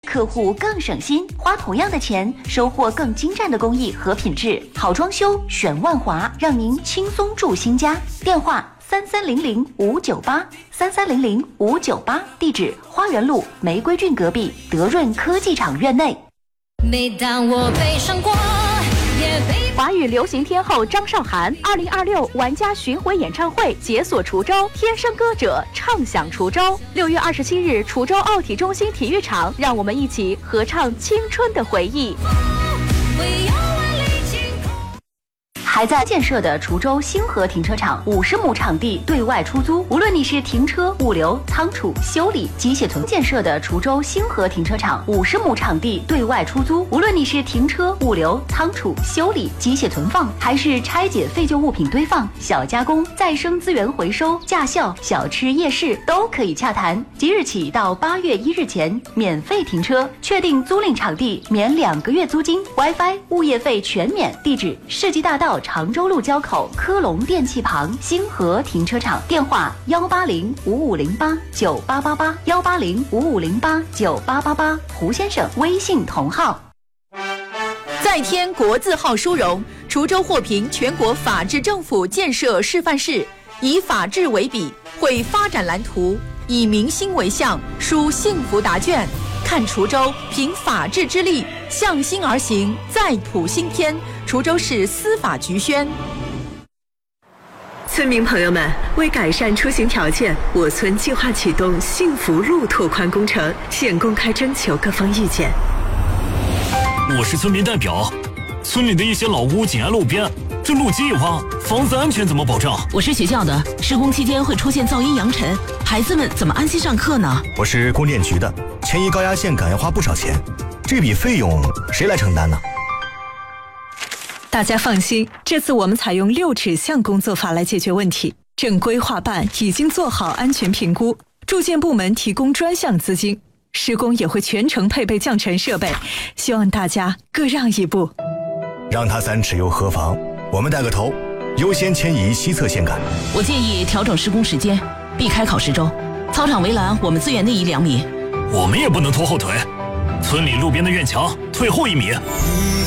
客户更省心，花同样的钱收获更精湛的工艺和品质。好装修选万华，让您轻松住新家。电话3300-598，3300-598，地址花园路玫瑰郡隔壁德润科技厂院内。 每当我悲伤过， 华语流行天后张韶涵2026玩家巡回演唱会解锁滁州，天生歌者唱响滁州。6月27日，滁州奥体中心体育场，让我们一起合唱青春的回忆。 还在建设的滁州星河停车场50亩场地对外出租，无论你是停车、物流、仓储、修理、机械存建设的滁州星河停车场50亩场地对外出租，无论你是停车、物流、仓储、修理、机械存放，还是拆解废旧物品堆放、小加工、再生资源回收、驾校、小吃夜市，都可以洽谈。即日起到8月1日前免费停车，确定租赁场地免2个月租金 ，WiFi、物业费全免。地址：世纪大道常州路交口科龙电器旁星河停车场，电话18055089888，18055089888，胡先生微信同号。 再添国字号殊荣，滁州获评全国法治政府建设示范市，以法治为笔，绘发展蓝图，以民心为向，书幸福答卷。看滁州凭法治之力向心而行，再谱新篇。滁州市司法局宣。 村民朋友们，为改善出行条件，我村计划启动幸福路拓宽工程，现公开征求各方意见。 我是村民代表，村里的一些老屋紧挨路边，这路基一挖，房子安全怎么保障？ 我是学校的，施工期间会出现噪音扬尘，孩子们怎么安心上课呢？ 我是供电局的，迁移高压线杆要花不少钱，这笔费用谁来承担呢？ 大家放心，这次我们采用6指向工作法来解决问题。正规划办已经做好安全评估，住建部门提供专项资金，施工也会全程配备降尘设备，希望大家各让一步。 让他3尺又何妨？我们带个头，优先迁移西侧线杆。 我建议调整施工时间，避开考试周。操场围栏我们资源内移2米。 我们也不能拖后腿，村里路边的院墙退后1米。